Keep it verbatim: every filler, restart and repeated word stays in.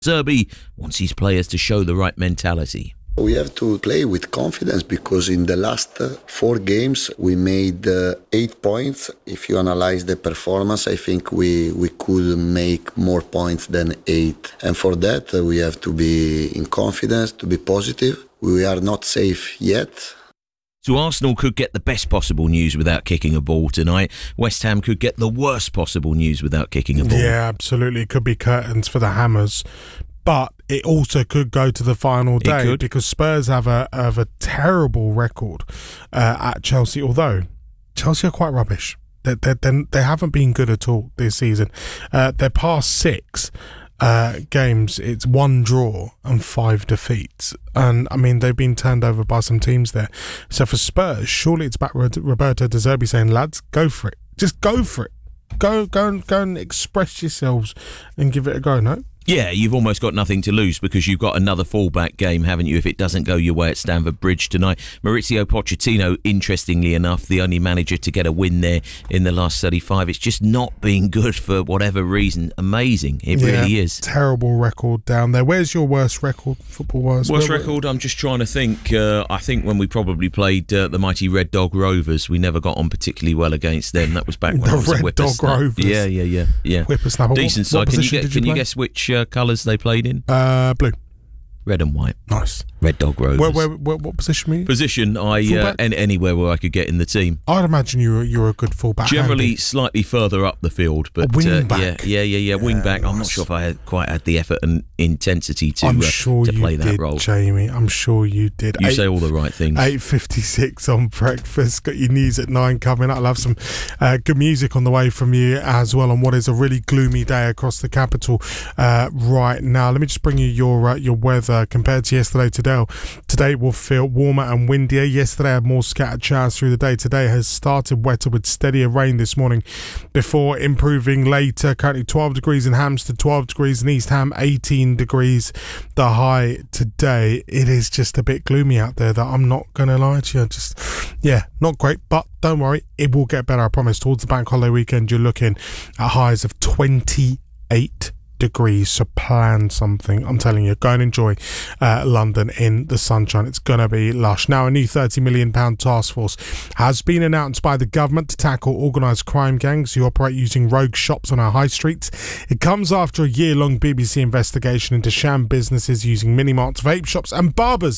Zerbi wants his players to show the right mentality. We have to play with confidence because in the last uh, four games we made uh, eight points. If you analyze the performance, I think we, we could make more points than eight. And for that, uh, we have to be in confidence, to be positive. We are not safe yet. So Arsenal could get the best possible news without kicking a ball tonight. West Ham could get the worst possible news without kicking a ball. Yeah, absolutely. It could be curtains for the Hammers. But it also could go to the final day because Spurs have a have a terrible record uh, at Chelsea. Although Chelsea are quite rubbish, they they they, they haven't been good at all this season. Uh, their past six uh, games, it's one draw and five defeats, and I mean they've been turned over by some teams there. So for Spurs, surely it's back Roberto De Zerbi saying, "Lads, go for it. Just go for it. Go go and go and express yourselves and give it a go." No. Yeah, you've almost got nothing to lose because you've got another fallback game, haven't you, if it doesn't go your way at Stamford Bridge tonight. Maurizio Pochettino, interestingly enough, the only manager to get a win there in the last thirty-five. It's just not been good for whatever reason. Amazing. It yeah, really is. Terrible record down there. Where's your worst record, football-wise? Worst Where, record? I'm just trying to think. Uh, I think when we probably played uh, the mighty Red Dog Rovers, we never got on particularly well against them. That was back when the I was Red a whippersnapper. Dog Rovers. Yeah, yeah, yeah. yeah. Whippersnapper. Decent side. Can you, get, can you, you guess which uh, colours they played in? Uh, blue. Red and white. Nice. Red Dog Rovers. Where, where, where, what position were you? Position, I uh, any, anywhere where I could get in the team. I'd imagine you were, you're a good fullback. Generally handy. Slightly further up the field. But a wing uh, back. Yeah, yeah, yeah, yeah. Wing yeah, back. nice. I'm not sure if I had quite had the effort and intensity to, I'm uh, sure to play you that did, role. Jamie. I'm sure you did. You Eight, say all the right things. eight fifty-six on breakfast. Got your news at nine coming up. I'll have some uh, good music on the way from you as well on what is a really gloomy day across the capital uh, right now. Let me just bring you your uh, your weather compared to yesterday. Today, today will feel warmer and windier. Yesterday had more scattered showers through the day. Today has started wetter with steadier rain this morning before improving later. Currently twelve degrees in Hampstead, twelve degrees in East Ham, eighteen degrees the high today. It is just a bit gloomy out there, that I'm not going to lie to you. Just, yeah, not great, but don't worry, it will get better, I promise. Towards the bank holiday weekend, you're looking at highs of twenty-eight degrees, so plan something. I'm telling you, go and enjoy uh, London in the sunshine. It's gonna be lush. Now, a new thirty million pounds task force has been announced by the government to tackle organised crime gangs who operate using rogue shops on our high streets. It comes after a year-long B B C investigation into sham businesses using mini-marts, vape shops and barbers